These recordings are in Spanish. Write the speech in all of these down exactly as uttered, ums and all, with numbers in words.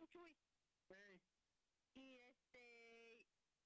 Chuy. Hey. Y este,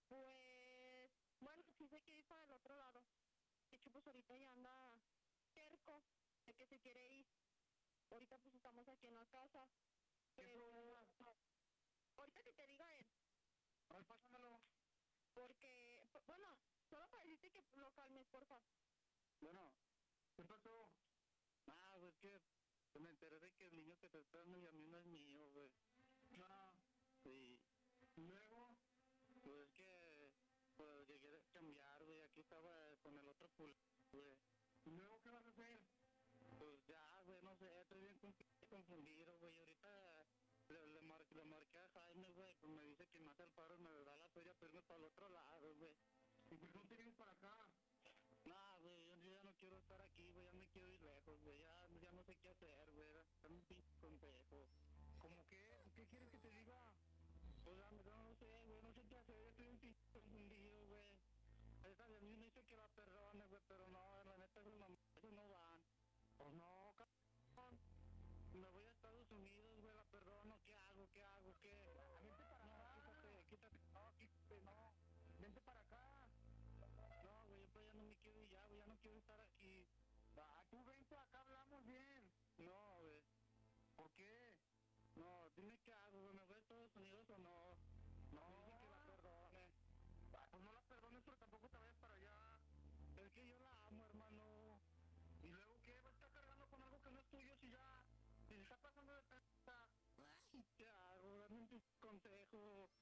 pues, bueno, sí se quiere ir para el otro lado. De hecho, pues ahorita ya anda cerco de que se quiere ir. Ahorita pues estamos aquí en la casa. ¿Qué Pero, problema? ahorita que te diga él. A ver, pásamelo. Porque, p- bueno, solo para decirte que lo calmes, porfa. Bueno, ¿qué pasó? Ah, pues que me enteré de que el niño que te está dando y a mí no es mío, güey. No. Sí, Luego, pues es que pues llegué a cambiar, güey. Aquí estaba con el otro culo, güey. ¿y luego qué vas a hacer? Pues ya, güey, no sé, estoy bien conf- confundido, güey. Ahorita le, le, mar, le marqué a Jaime, güey, pues me dice que me hace el paro y me da la feria para irme para el otro lado, güey. ¿Y por qué no te vienes para acá? No, güey, yo, yo ya no quiero estar aquí, güey, ya me quiero ir lejos, güey. Ya, ya no sé qué hacer, güey. Dame un pinche consejo. ¿Cómo qué? ¿Qué quieres que te diga? Pues ya, no, no sé, güey, no sé qué hacer, estoy un pinche confundido, güey. Esta de mí me dice que la perdone, güey, pero no, la neta, esas mamás no van. Pues no, cabrón. Me voy a Estados Unidos, güey, la perdono, ¿qué hago, qué hago, qué? Ah, vente para No, acá. quítate, quítate, No, quítate, no. Vente para acá. no, güey, yo pues ya no me quiero ir ya, güey, ya no quiero estar aquí. Ah, tú vente acá, hablamos bien. No, güey, ¿Por qué? no, dime qué hago, güey, ¿me voy a Estados Unidos o no? No. Me dice que la perdone. Ah, pues no la perdones, pero tampoco te vayas para allá. Es que yo la amo, hermano. ¿Y luego qué? ¿Vas a estar cargando con algo que no es tuyo si ya... si se está pasando de pensa? Ay, ¿qué hago? Dame un pinche consejo.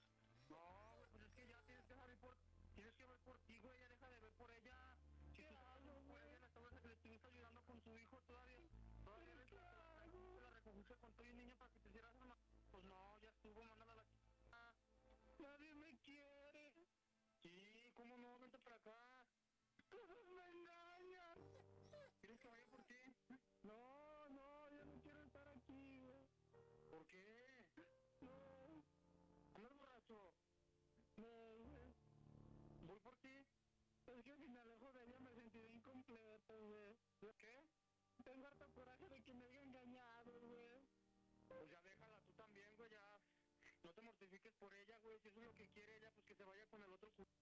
No, güey, pues es que ya tienes que saber por... tienes que ver por ti, güey, ya deja de ver por ella. Si ¿Qué tú estabas hago, por güey? ella, le, estabas, le estuviste ayudando con su hijo todavía. Todavía le ¿Qué hago? la recogiste con todo y niño para que te hicieras una... Pues no, ya estuvo, mándala a la chica. Nadie me quiere. Sí, ¿cómo no? Vente para acá. Todos me engañan. ¿Quieres que vaya por ti? No, no, yo no quiero estar aquí, güey. ¿Por qué? No, ¿Andas borracho? no, güey. ¿Voy por ti? Es que si me alejo de ella me sentiré incompleto, güey. ¿Qué? Tengo harto coraje de que me haya engañado, güey. Pues ya déjala tú también, güey, ya. No te mortifiques por ella, güey. Si eso es lo que quiere ella, pues que se vaya con el otro culo.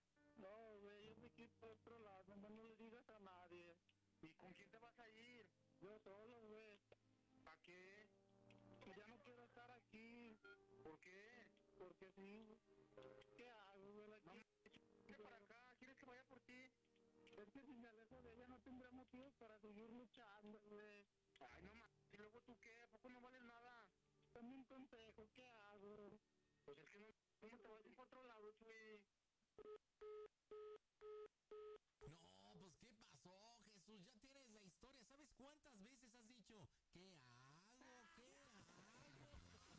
No, güey, yo me quiero por otro lado, nomás no le digas a nadie. ¿Y con quién te vas a ir? Yo solo, güey. ¿Para qué? Pues ya no quiero estar aquí. ¿Por qué? Porque sí, güey. ¿Qué hago, güey? La No, quiero, vente para güey. acá. ¿Quieres que vaya por ti? Es que si me alejo de ella no tendré motivos para seguir luchando, güey. Ay, no mames. ¿Y luego tú qué? ¿A poco no vales nada? Dame un consejo, ¿qué hago? Pues es que no... ¿Cómo te vas a ir por otro lado, güey? No, pues ¿qué pasó, Jesús? Ya tienes la historia. ¿Sabes cuántas veces has dicho, ¿qué hago? ¿Qué hago?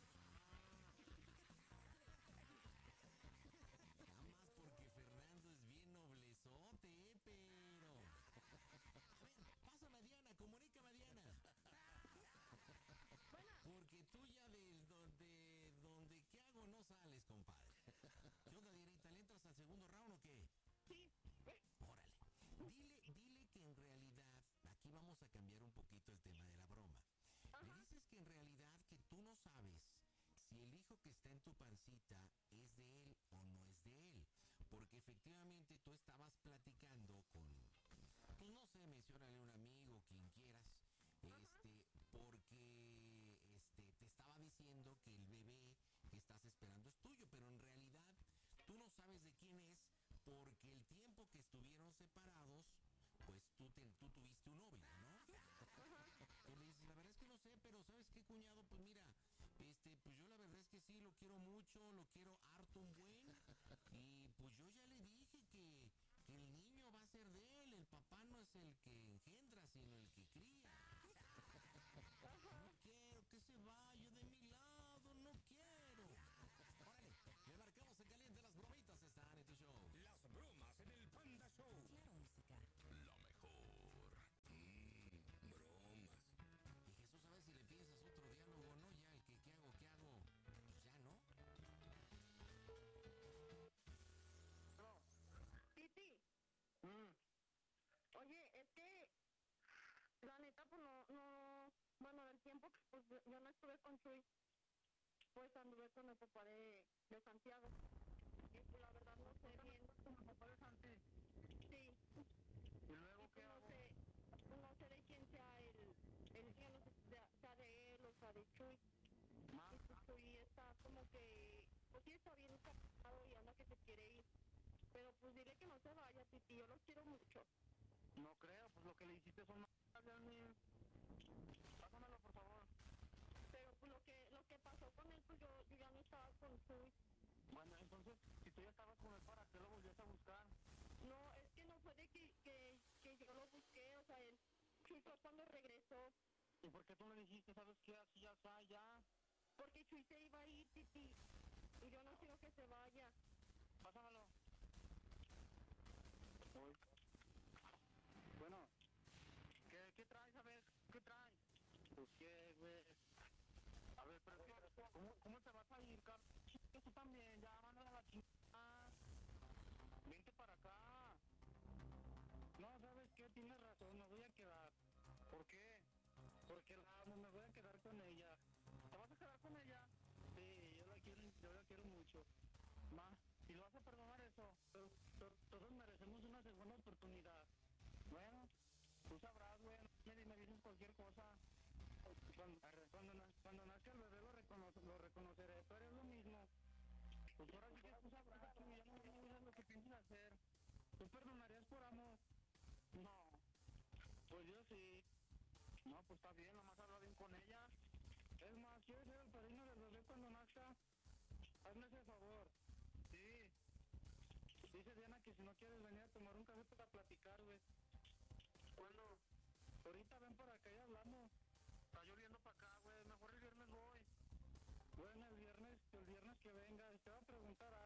Nada más porque Fernando es bien noblezote, pero... A ver, pásame a Diana, comunícame a Diana. Porque tú ya de donde, donde ¿qué hago? No sales, compadre. ¿Qué onda, Dianita? ¿Le entras al segundo round o qué? Sí. Órale. Dile, dile que en realidad, aquí vamos a cambiar un poquito el tema de la broma. Le dices que en realidad que tú no sabes si el hijo que está en tu pancita es de él o no es de él. Porque efectivamente tú estabas platicando con, pues no sé, menciónale a un amigo, quien quieras, este, porque este, te estaba diciendo que el bebé que estás esperando es tuyo, pero en realidad tú no sabes de quién es porque el tiempo que estuvieron separados, pues tú, te, tú tuviste un novio, ¿no? Tú le dices, la verdad es que no sé, pero ¿sabes qué, cuñado? Pues mira, este, pues yo la verdad es que sí, lo quiero mucho, lo quiero harto un buen, y pues yo ya le dije que, que el niño va a ser de él, el papá no es el que engendra, sino el que cría. No quiero que se vaya de mi lado, no quiero. Órale, le marcamos en caliente, las bromitas están en tu show. Las bromas en el Panda Show. Claro, música. Lo mejor. Mmm, bromas. Y Jesús, a ver si le piensas otro diálogo, ¿no? Ya, el que, ¿qué hago, qué hago? Pues ya, ¿no? No. Titi, Mm. oye, es que la neta, pues no, no, bueno, del tiempo que pues yo yo no estuve con Chuy, pues anduve con el papá de, de Santiago. Y pues la verdad no sé bien. ¿Con el papá de Santi? Sí. ¿Y luego Y qué pues no hago? sé, no sé de quién sea el, el niño, no sé si sea sea de él o sea de Chuy. ¿Más? Y pues Chuy está como que, pues sí está bien casado y anda que se quiere ir. Pero pues dile que no se vaya, Titi, yo lo quiero mucho. No creo, pues lo que le hiciste son malas, Yasmin. Pásamelo, por favor. Pero pues lo que, lo que pasó con él, pues yo, yo ya no estaba con Chuy. Bueno, entonces, si tú ya estabas con él, ¿para qué lo volvías a buscar? No, es que no fue de que, que, que yo lo busqué, o sea, él, Chuy fue cuando regresó. ¿Y por qué tú le dijiste, sabes qué, así ya está, ya? Porque Chuy se iba a ir, Titi. Y yo no quiero que se vaya. Pásamelo. Uy. Bueno, ¿qué, qué traes? A ver, ¿qué traes? Pues qué, güey. A ver, pero es que, ¿cómo, cómo te vas a ir, Carlos? Tú también, ya, mándala a la chingada. Vente para acá. No, ¿sabes qué? Tienes razón, me voy a quedar. ¿Por qué? Porque la amo, me voy a quedar con ella. ¿Te vas a quedar con ella? Sí, yo la quiero, yo la quiero mucho. Ma, ¿y lo vas a perdonar eso? To- to- todos merecemos una segunda oportunidad. Bueno, tú sabrás, güey, no me, me dices cualquier cosa. Cuando, cuando, na- cuando nazca el bebé lo, recono- lo reconoceré, tú eres lo mismo. Pues ahora sí que tú sabrás, tú ya no me digas lo que piensas hacer. ¿Tú perdonarías por amor? No, Pues yo sí. no, pues está bien, nomás habla bien con ella. Es más, ¿quieres ser el padrino del bebé cuando nazca? Hazme ese favor. Sí, Dice Diana que si no quieres venir a tomar un café para platicar, güey. ¿cuándo? Ahorita ven por acá y hablamos. Está lloviendo para acá, güey, mejor el viernes voy. Bueno, el viernes, el viernes que venga, te va a preguntar